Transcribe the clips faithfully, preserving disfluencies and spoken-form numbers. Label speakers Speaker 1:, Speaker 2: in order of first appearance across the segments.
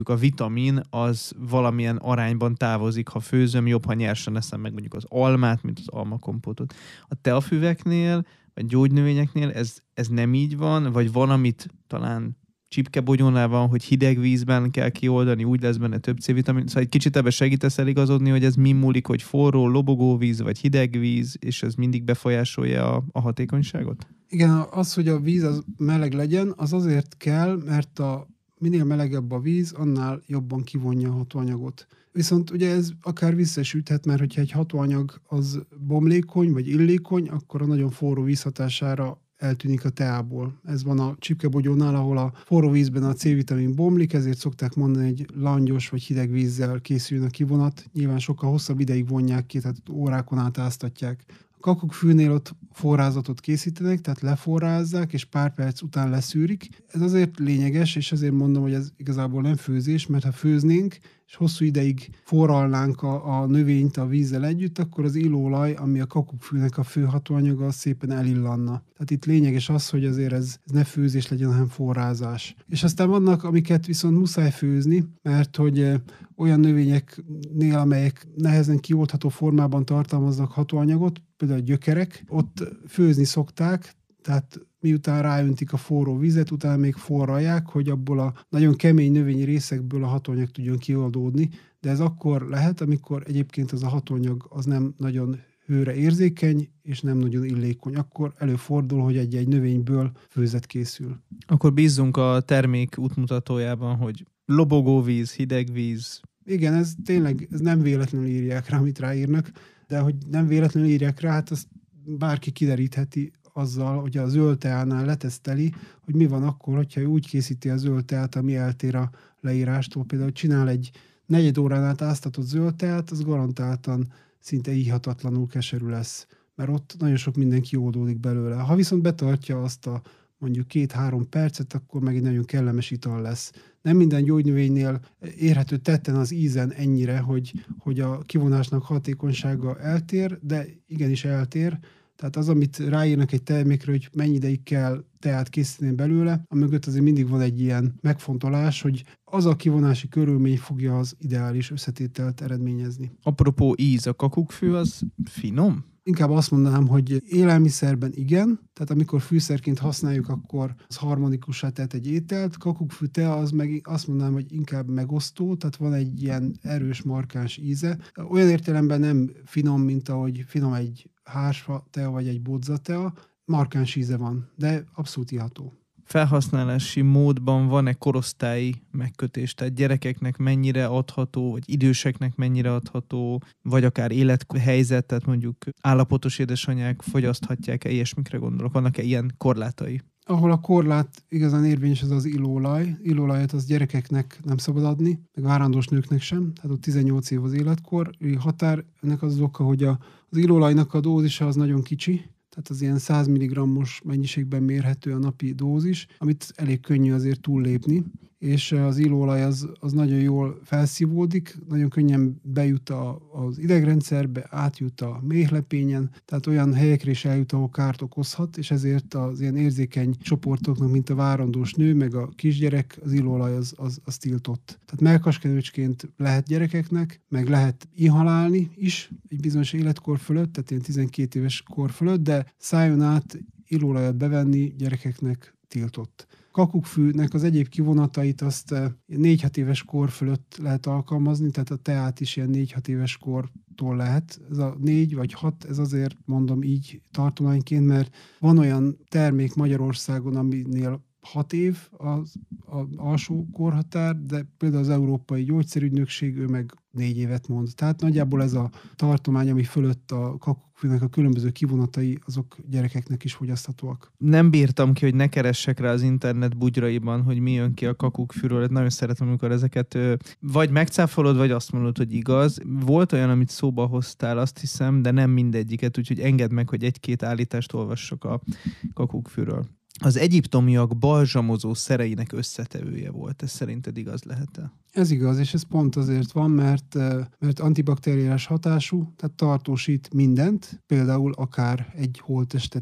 Speaker 1: A vitamin az valamilyen arányban távozik, ha főzöm, jobb, ha nyersen eszem meg mondjuk az almát, mint az almakompótot. A teafüveknél, vagy gyógynövényeknél ez, ez nem így van, vagy van, amit talán csipkebogyónál van, hogy hideg vízben kell kioldani, úgy lesz benne több C-vitamin. Szóval egy kicsit ebbe segítesz eligazodni, hogy ez mi múlik, hogy forró, lobogó víz, vagy hideg víz, és ez mindig befolyásolja a, a hatékonyságot?
Speaker 2: Igen, az, hogy a víz az meleg legyen, az azért kell, mert a minél melegebb a víz, annál jobban kivonja a hatóanyagot. Viszont ugye ez akár visszasüthet, mert hogyha egy hatóanyag az bomlékony vagy illékony, akkor a nagyon forró víz hatására eltűnik a teából. Ez van a csipkebogyónál, ahol a forró vízben a C-vitamin bomlik, ezért szokták mondani, hogy langyos vagy hideg vízzel készüljön a kivonat. Nyilván sokkal hosszabb ideig vonják ki, tehát órákon át áztatják. A kakukkfűnél ott forrázatot készítenek, tehát leforrázzák, és pár perc után leszűrik. Ez azért lényeges, és azért mondom, hogy ez igazából nem főzés, mert ha főznénk, és hosszú ideig forralnánk a, a növényt a vízzel együtt, akkor az illóolaj, ami a kakukkfűnek a fő hatóanyaga, az szépen elillanna. Tehát itt lényeges az, hogy azért ez, ez ne főzés legyen, hanem forrázás. És aztán vannak, amiket viszont muszáj főzni, mert hogy olyan növényeknél, amelyek nehezen kioldható formában tartalmaznak hatóanyagot, például a gyökerek, ott főzni szokták, tehát miután ráöntik a forró vizet, utána még forralják, hogy abból a nagyon kemény növényi részekből a hatóanyag tudjon kioldódni, de ez akkor lehet, amikor egyébként az a hatóanyag az nem nagyon hőre érzékeny, és nem nagyon illékony. Akkor előfordul, hogy egy-egy növényből főzet készül.
Speaker 1: Akkor bízzunk a termék útmutatójában, hogy lobogó víz, hideg víz.
Speaker 2: Igen, ez tényleg ez nem véletlenül írják rá, amit ráírnak, de hogy nem véletlenül írják rá, hát azt bárki kiderítheti azzal, hogy a zöld teánál leteszteli, hogy mi van akkor, hogyha ő úgy készíti a zöld teát, ami eltér a leírástól. Például csinál egy negyed órán át áztatott zöld teát, az garantáltan szinte íhatatlanul keserű lesz, mert ott nagyon sok minden kiódódik belőle. Ha viszont betartja azt a mondjuk két-három percet, akkor meg egy nagyon kellemes ital lesz. Nem minden gyógynövénynél érhető tetten az ízen ennyire, hogy, hogy a kivonásnak hatékonysága eltér, de igenis eltér. Tehát az, amit ráírnak egy termékre, hogy mennyi ideig kell teát készíteni belőle, amögött azért mindig van egy ilyen megfontolás, hogy az a kivonási körülmény fogja az ideális összetételt eredményezni.
Speaker 1: Apropó íz, a kakukkfű az finom?
Speaker 2: Inkább azt mondanám, hogy élelmiszerben igen, tehát amikor fűszerként használjuk, akkor az harmonikussá tett egy ételt. Kakukkfű tea az meg azt mondanám, hogy inkább megosztó, tehát van egy ilyen erős, markáns íze. Olyan értelemben nem finom, mint ahogy finom egy hársfa tea vagy egy bodza tea, markáns íze van, de abszolút iható.
Speaker 1: Felhasználási módban van-e korosztályi megkötés? Tehát gyerekeknek mennyire adható, vagy időseknek mennyire adható, vagy akár élethelyzet, tehát mondjuk állapotos édesanyák fogyaszthatják-e, ilyesmikre gondolok? Vannak-e ilyen korlátai?
Speaker 2: Ahol a korlát igazán érvényes, az az illóolaj. Illóolajat az gyerekeknek nem szabad adni, meg várandós nőknek sem, tehát ott tizennyolc év az életkor. Határ ennek az, az oka, hogy a, az illóolajnak a dózisa az nagyon kicsi, tehát az ilyen száz milligrammos mennyiségben mérhető a napi dózis, amit elég könnyű azért túllépni, és az illóolaj az, az nagyon jól felszívódik, nagyon könnyen bejut a, az idegrendszerbe, átjut a méhlepényen, tehát olyan helyekre is eljut, ahol kárt okozhat, és ezért az ilyen érzékeny csoportoknak, mint a várandós nő, meg a kisgyerek, az illóolaj az, az, az tiltott. Tehát mellkaskenőcsként lehet gyerekeknek, meg lehet inhalálni is egy bizonyos életkor fölött, tehát ilyen tizenkét éves kor fölött, de szájon át illóolajat bevenni gyerekeknek tiltott. Kakukkfűnek az egyéb kivonatait azt négy-hat éves kor fölött lehet alkalmazni, tehát a teát is ilyen négy-hat éves kortól lehet. Ez a négy vagy hat, ez azért mondom így tartományként, mert van olyan termék Magyarországon, aminél hat év az, az alsó korhatár, de például az Európai Gyógyszerügynökség, ő meg négy évet mond. Tehát nagyjából ez a tartomány, ami fölött a kakukkfűnek a különböző kivonatai, azok gyerekeknek is fogyaszthatóak.
Speaker 1: Nem bírtam ki, hogy ne keressek rá az internet bugyraiban, hogy mi jön ki a kakukkfűről. Nagyon szeretem, amikor ezeket vagy megcáfolod, vagy azt mondod, hogy igaz. Volt olyan, amit szóba hoztál, azt hiszem, de nem mindegyiket, úgyhogy engedd meg, hogy egy-két állítást olvassak a kakukkfűről. Az egyiptomiak balzsamozó szereinek összetevője volt. Ez szerinted igaz lehet-e?
Speaker 2: Ez igaz, és ez pont azért van, mert, mert antibakteriális hatású, tehát tartósít mindent, például akár egy holttestet is.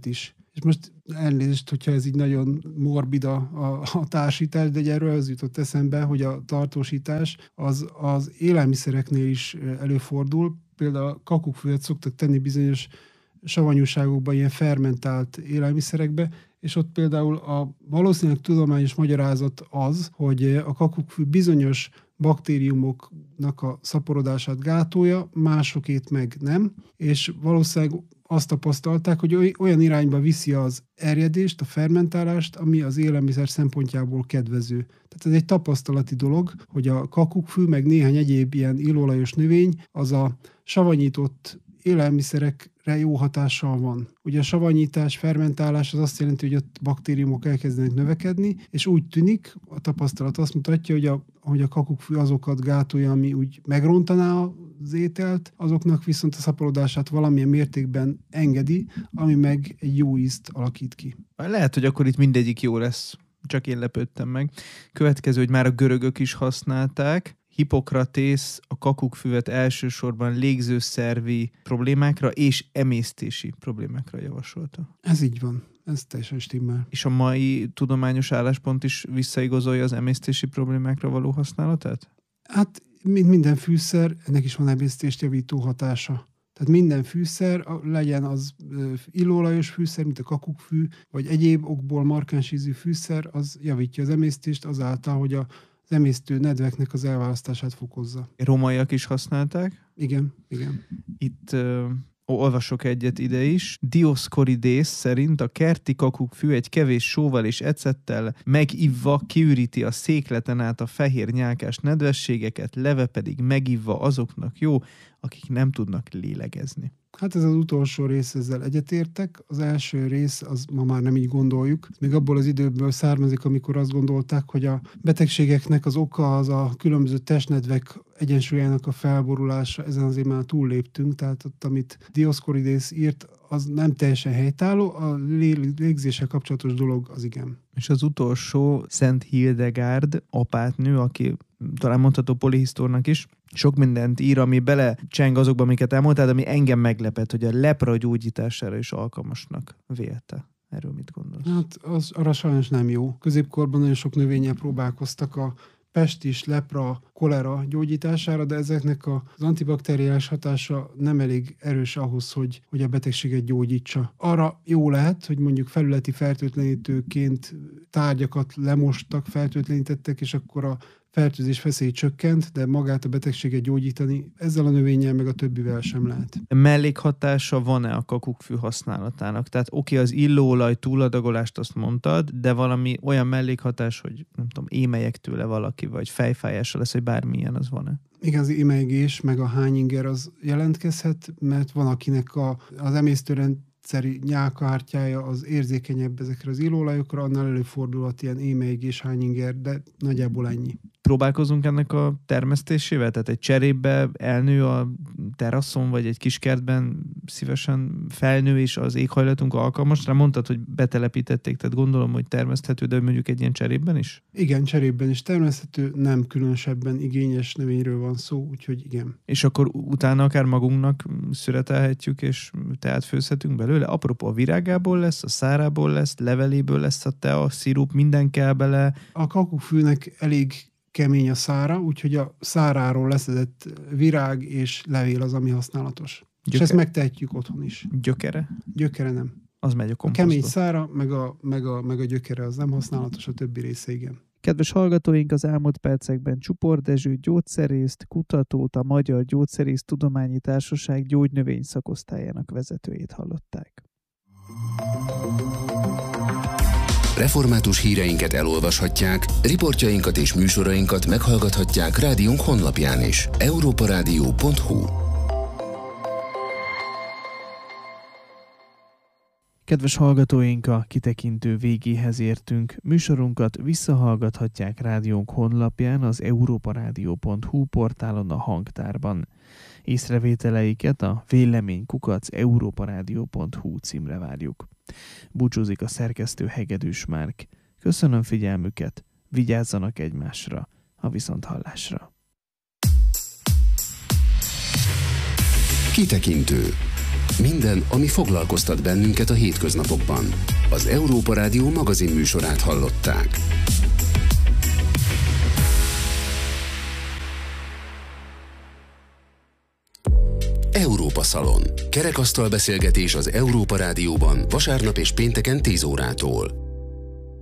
Speaker 2: És most elnézést, hogyha ez így nagyon morbid a, a, a társítás, de erről az jutott eszembe, hogy a tartósítás az, az élelmiszereknél is előfordul. Például a kakukkfüvet szoktak tenni bizonyos savanyúságokba, ilyen fermentált élelmiszerekbe, és ott például a valószínűleg tudományos magyarázat az, hogy a kakukkfű bizonyos baktériumoknak a szaporodását gátolja, másokét meg nem, és valószínűleg azt tapasztalták, hogy olyan irányba viszi az erjedést, a fermentálást, ami az élelmiszer szempontjából kedvező. Tehát ez egy tapasztalati dolog, hogy a kakukkfű, meg néhány egyéb ilyen illóolajos növény, az a savanyított élelmiszerekre jó hatással van. Ugye a savanyítás, fermentálás az azt jelenti, hogy ott baktériumok elkezdenek növekedni, és úgy tűnik, a tapasztalat azt mutatja, hogy a, hogy a kakukkfű azokat gátolja, ami úgy megrontaná az ételt, azoknak viszont a szaporodását valamilyen mértékben engedi, ami meg egy jó ízt alakít ki.
Speaker 1: Lehet, hogy akkor itt mindegyik jó lesz. Csak én lepődtem meg. Következő, hogy már a görögök is használták. Hippokratész a kakukkfüvet elsősorban légzőszervi problémákra és emésztési problémákra javasolta.
Speaker 2: Ez így van. Ez teljesen stimmel.
Speaker 1: És a mai tudományos álláspont is visszaigazolja az emésztési problémákra való használatát?
Speaker 2: Hát, mint minden fűszer, ennek is van emésztést javító hatása. Tehát minden fűszer, legyen az illóolajos fűszer, mint a kakukkfű, vagy egyéb okból markáns ízű fűszer, az javítja az emésztést azáltal, hogy a az emésztő nedveknek az elválasztását fokozza.
Speaker 1: Rómaiak is használták?
Speaker 2: Igen, igen.
Speaker 1: Itt uh, olvasok egyet ide is. Dioszkoridész szerint a kerti kakukkfű egy kevés sóval és ecettel megivva kiüríti a székleten át a fehér nyálkás nedvességeket, leve pedig megivva azoknak jó, akik nem tudnak lélegezni.
Speaker 2: Hát ez az utolsó rész, ezzel egyetértek. Az első rész, az ma már nem így gondoljuk. Még abból az időből származik, amikor azt gondolták, hogy a betegségeknek az oka az a különböző testnedvek egyensúlyának a felborulása. Ezen azért már túlléptünk, tehát ott, amit Dioszkoridész írt, az nem teljesen helytálló, a légzéssel kapcsolatos dolog az igen.
Speaker 1: És az utolsó Szent Hildegárd apátnő, aki talán mondható polihisztornak is, sok mindent ír, ami bele cseng azokba, amiket elmondtál, ami engem meglepett, hogy a lepra gyógyítására is alkalmasnak vélte. Erről mit gondolsz?
Speaker 2: Hát az arra sajnos nem jó. Középkorban nagyon sok növényel próbálkoztak a pestis, lepra, kolera gyógyítására, de ezeknek az antibakteriális hatása nem elég erős ahhoz, hogy, hogy a betegséget gyógyítsa. Arra jó lehet, hogy mondjuk felületi fertőtlenítőként tárgyakat lemostak, fertőtlenítettek, és akkor a fertőzés veszély csökkent, de magát a betegséget gyógyítani ezzel a növényel meg a többivel sem lehet.
Speaker 1: Mellékhatása van-e a kakukkfű használatának? Tehát oké, az illóolaj túladagolást azt mondtad, de valami olyan mellékhatás, hogy nem tudom, émelyek tőle valaki, vagy fejfájása lesz, hogy bármilyen, az van-e?
Speaker 2: Igen, az émelygés, meg a hányinger az jelentkezhet, mert van akinek a, az emésztőrend egyszeri nyálkahártyája az érzékenyebb ezekre az illóolajokra, annál előfordulhat ilyen émelygés, hányinger, de nagyjából ennyi.
Speaker 1: Próbálkozunk ennek a termesztésével? Tehát egy cserépbe elnő a teraszon, vagy egy kiskertben szívesen felnő, és az éghajlatunk alkalmas rá? Mondtad, hogy betelepítették, tehát gondolom, hogy termeszthető, de mondjuk egy ilyen cserépben is?
Speaker 2: Igen, cserépben is termeszthető, nem különösebben igényes növényről van szó, úgyhogy igen.
Speaker 1: És akkor utána akár magunknak szüretelhetjük, és teát főzhetünk belőle? Apropó, a virágából lesz, a szárából lesz, leveléből lesz a tea, szirup, minden kell bele.
Speaker 2: A kakukkfűnek elég kemény a szára, úgyhogy a száráról leszedett virág és levél az, ami használatos. Gyöke... És ezt megtehetjük otthon is.
Speaker 1: Gyökere?
Speaker 2: Gyökere nem.
Speaker 1: Az megy a komposztba.
Speaker 2: A kemény szára, meg a, meg, a, meg a gyökere az nem használatos, a többi része igen.
Speaker 3: Kedves hallgatóink, az elmúlt percekben Csupor Dezső gyógyszerészt, kutatót, a Magyar Gyógyszerész Tudományi Társaság gyógynövény szakosztályának vezetőjét hallották.
Speaker 4: Református híreinket elolvashatják, riportjainkat és műsorainkat meghallgathatják rádiónk honlapján is. európa rádió pont hu.
Speaker 3: Kedves hallgatóink, a kitekintő végéhez értünk. Műsorunkat visszahallgathatják rádiónk honlapján, az európa rádió pont hu portálon, a hangtárban. Észrevételeiket a vélemény kukac európa rádió pont hu címre várjuk. Búcsúzik a szerkesztő Hegedűs Márk. Köszönöm figyelmüket, vigyázzanak egymásra, a viszonthallásra.
Speaker 4: Kitekintő. Minden, ami foglalkoztat bennünket a hétköznapokban. Az Európa Rádió magazin műsorát hallották. Európa Szalon. Kerekasztal beszélgetés az Európa Rádióban vasárnap és pénteken tíz órától.